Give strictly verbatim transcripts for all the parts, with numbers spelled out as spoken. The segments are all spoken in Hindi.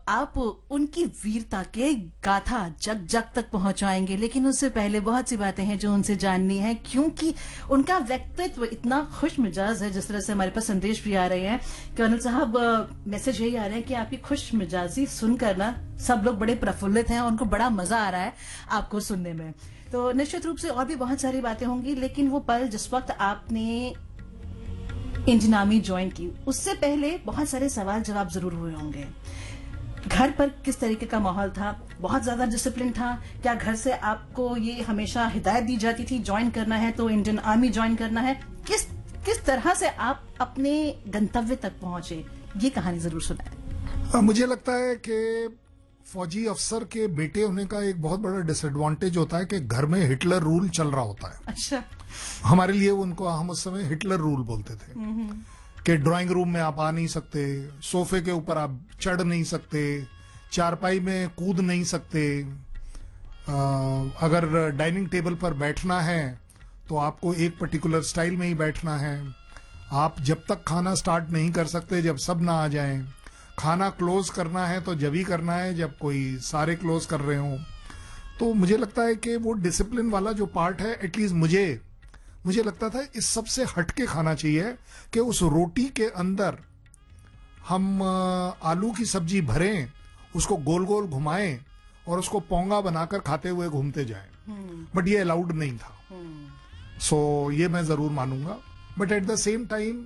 आप उनकी वीरता के गाथा जग जग तक पहुंचाएंगे, लेकिन उससे पहले बहुत सी बातें हैं जो उनसे जाननी है, क्योंकि उनका व्यक्तित्व इतना खुश मिजाज है। जिस तरह से हमारे पास संदेश भी आ रहे हैं, कर्नल साहब मैसेज यही आ रहे हैं कि आपकी खुश मिजाजी सुनकर ना सब लोग बड़े प्रफुल्लित हैं, उनको बड़ा मजा आ रहा है आपको सुनने में। तो निश्चित रूप से और भी बहुत सारी बातें होंगी, लेकिन वो पल जिस वक्त आपने इंडियन आर्मी ज्वाइन की, उससे पहले बहुत सारे सवाल जवाब जरूर हुए होंगे। घर पर किस तरीके का माहौल था? बहुत ज्यादा डिसिप्लिन था? क्या घर से आपको ये हमेशा हिदायत दी जाती थी ज्वाइन करना है तो इंडियन आर्मी ज्वाइन करना है? किस किस तरह से आप अपने गंतव्य तक पहुंचे, ये कहानी जरूर सुनाएं। मुझे लगता है कि फौजी अफसर के बेटे होने का एक बहुत बड़ा डिसएडवांटेज होता है कि घर में हिटलर रूल चल रहा होता है। अच्छा। हमारे लिए उनको हम उस समय हिटलर रूल बोलते थे कि ड्राइंग रूम में आप आ नहीं सकते, सोफे के ऊपर आप चढ़ नहीं सकते, चारपाई में कूद नहीं सकते, आ, अगर डाइनिंग टेबल पर बैठना है तो आपको एक पर्टिकुलर स्टाइल में ही बैठना है, आप जब तक खाना स्टार्ट नहीं कर सकते जब सब ना आ जाएं, खाना क्लोज करना है तो जब ही करना है जब कोई सारे क्लोज कर रहे हो। तो मुझे लगता है कि वो डिसिप्लिन वाला जो पार्ट है, एटलीस्ट मुझे मुझे लगता था इस सब से हटके खाना चाहिए कि उस रोटी के अंदर हम आलू की सब्जी भरें, उसको गोल गोल घुमाएं और उसको पोंगा बनाकर खाते हुए घूमते जाएं। बट ये अलाउड नहीं था। सो so, ये मैं जरूर मानूंगा। But at the same time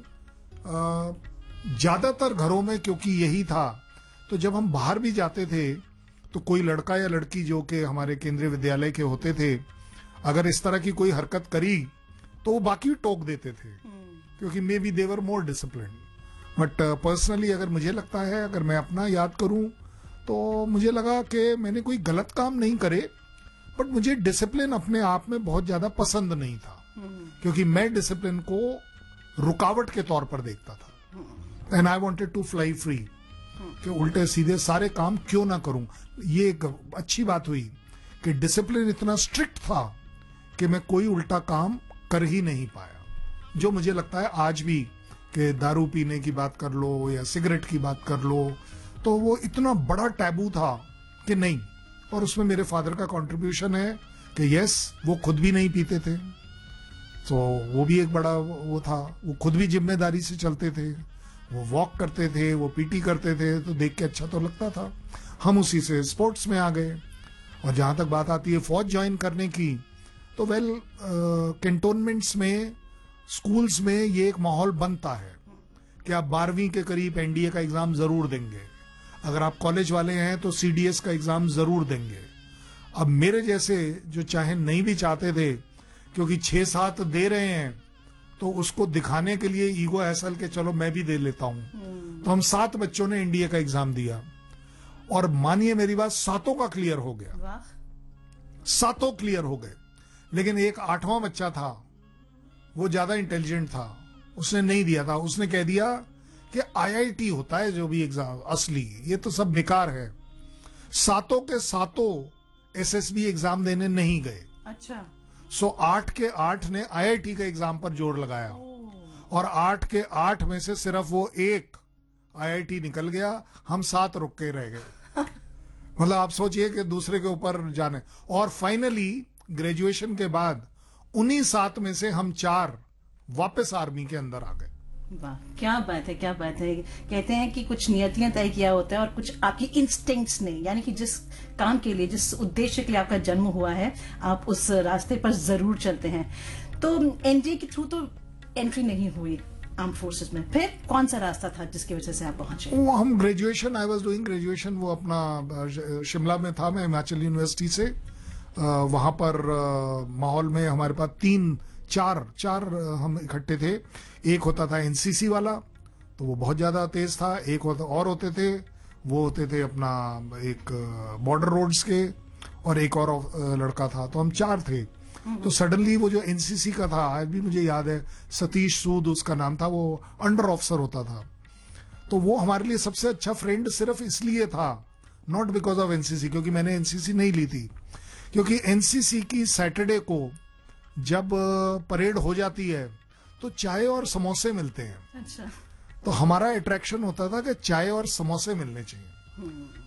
ज्यादातर घरों में क्योंकि यही था, तो जब हम बाहर भी जाते थे तो कोई लड़का या लड़की जो कि हमारे केंद्रीय विद्यालय के होते थे, अगर इस तरह की कोई हरकत करी तो वो बाकी टोक देते थे, क्योंकि may be they were more discipline. But personally अगर मुझे लगता है, अगर मैं अपना याद करूं तो मुझे लगा कि मैंने कोई गलत काम नहीं करे, बट मुझे डिसिप्लिन अपने आप में बहुत ज्यादा पसंद नहीं था, क्योंकि मैं डिसिप्लिन को रुकावट के तौर पर देखता था। And I wanted to fly free, कि उल्टे सीधे सारे काम क्यों ना करूं। ये एक अच्छी बात हुई कि डिसिप्लिन इतना स्ट्रिक्ट था कि मैं कोई उल्टा काम कर ही नहीं पाया। जो मुझे लगता है आज भी कि दारू पीने की बात कर लो या सिगरेट की बात कर लो, तो वो इतना बड़ा टैबू था कि नहीं। और उसमें मेरे फादर का कंट्रीब्यूशन है कि यस, वो खुद भी नहीं पीते थे, तो वो भी एक बड़ा वो था। वो खुद भी जिम्मेदारी से चलते थे, वो वॉक करते थे, वो पीटी करते थे, तो देख के अच्छा तो लगता था। हम उसी से स्पोर्ट्स में आ गए। और जहां तक बात आती है फौज ज्वाइन करने की, तो वेल कैंटोनमेंट्स में, स्कूल्स में ये एक माहौल बनता है कि आप बारहवीं के करीब एनडीए का एग्जाम जरूर देंगे, अगर आप कॉलेज वाले हैं तो सीडीएस का एग्जाम जरूर देंगे। अब मेरे जैसे जो चाहे नहीं भी चाहते थे, क्योंकि छह सात दे रहे हैं तो उसको दिखाने के लिए ईगो हैसल के चलो मैं भी दे लेता हूं, तो हम सात बच्चों ने एनडीए का एग्जाम दिया और मानिए मेरी बात, सातों का क्लियर हो गया, सातों क्लियर हो गए। लेकिन एक आठवां बच्चा था, वो ज्यादा इंटेलिजेंट था, उसने नहीं दिया था। उसने कह दिया कि आईआईटी होता है जो भी एग्जाम असली, ये तो सब बेकार है। सातों के सातों एसएसबी एग्जाम देने नहीं गए। अच्छा। सो आठ के आठ ने आईआईटी के एग्जाम पर जोर लगाया, और आठ के आठ में से सिर्फ वो एक आईआईटी निकल गया, हम सात रुक के रह गए। मतलब आप सोचिए कि दूसरे के ऊपर जाने। और फाइनली ग्रेजुएशन के बाद उन्हीं सात में से हम चार वापस आर्मी के अंदर आ गए। वाह, क्या बात है, क्या बात है। कहते हैं कि कुछ नियतियां तय किया होता है और कुछ आपकी इंस्टिंक्ट्स ने, यानी कि जिस काम के लिए, जिस उद्देश्य के लिए आपका जन्म हुआ है, आप उस रास्ते पर जरूर चलते हैं। तो एनडीए के थ्रू तो एंट्री नहीं हुई आर्म फोर्सेस में, फिर कौन सा रास्ता था जिसकी वजह से आप पहुंचे? वो हम graduation, I was doing graduation, वो अपना शिमला में था, मैं हिमाचल यूनिवर्सिटी से। वहां पर माहौल में हमारे पास तीन चार चार हम इकट्ठे थे। एक होता था एनसीसी वाला, तो वो बहुत ज्यादा तेज था। एक होता और होते थे, वो होते थे अपना एक बॉर्डर रोड्स के, और एक और लड़का था, तो हम चार थे। तो सडनली वो जो एनसीसी का था, आज भी मुझे याद है, सतीश सूद उसका नाम था, वो अंडर ऑफिसर होता था। तो वो हमारे लिए सबसे अच्छा फ्रेंड सिर्फ इसलिए था, नॉट बिकॉज ऑफ एनसीसी, क्योंकि मैंने एनसीसी नहीं ली थी। क्योंकि एनसीसी की सैटरडे को जब परेड हो जाती है तो चाय और समोसे मिलते हैं। अच्छा। तो हमारा अट्रैक्शन होता था कि चाय और समोसे मिलने चाहिए।